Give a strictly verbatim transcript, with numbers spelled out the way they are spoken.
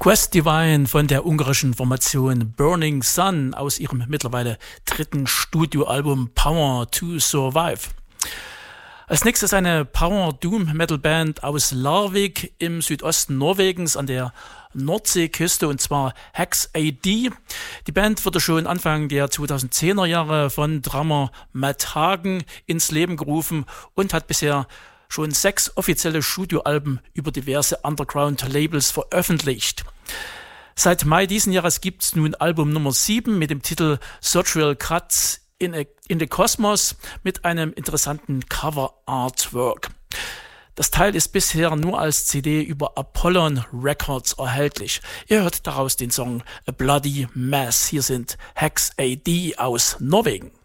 Quest Divine von der ungarischen Formation Burning Sun aus ihrem mittlerweile dritten Studioalbum Power to Survive. Als nächstes eine Power-Doom-Metal-Band aus Larvik im Südosten Norwegens an der Nordseeküste, und zwar Hex A D. Die Band wurde schon Anfang der zweitausendzehner Jahre von Drummer Matt Hagen ins Leben gerufen und hat bisher schon sechs offizielle Studioalben über diverse Underground-Labels veröffentlicht. Seit Mai diesen Jahres gibt es nun Album Nummer sieben mit dem Titel Surgical Cuts in, a, in the Cosmos mit einem interessanten Cover-Artwork. Das Teil ist bisher nur als C D über Apollon Records erhältlich. Ihr hört daraus den Song A Bloody Mess. Hier sind Hex A D aus Norwegen.